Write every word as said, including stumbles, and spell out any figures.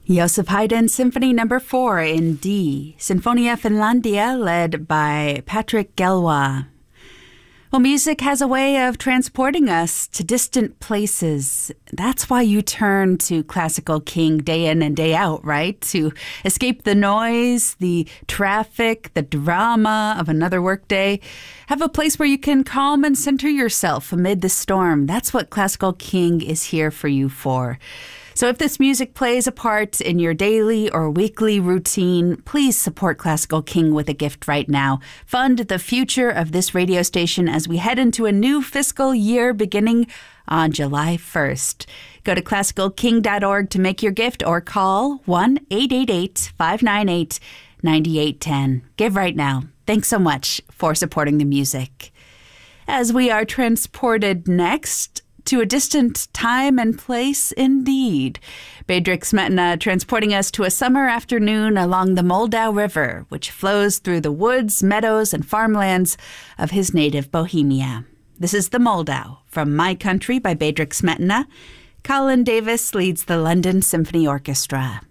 Joseph Haydn Symphony Number four in D, Sinfonia Finlandia, led by Patrick Galois. Well, music has a way of transporting us to distant places. That's why you turn to Classical King day in and day out, right? To escape the noise, the traffic, the drama of another workday. Have a place where you can calm and center yourself amid the storm. That's what Classical King is here for you for. So if this music plays a part in your daily or weekly routine, please support Classical King with a gift right now. Fund the future of this radio station as we head into a new fiscal year beginning on July first. Go to classical king dot org to make your gift or call one eight eight eight, five nine eight, nine eight one zero. Give right now. Thanks so much for supporting the music. As we are transported next to a distant time and place indeed. Bedřich Smetana transporting us to a summer afternoon along the Moldau River, which flows through the woods, meadows, and farmlands of his native Bohemia. This is The Moldau from My Country by Bedřich Smetana. Colin Davis leads the London Symphony Orchestra.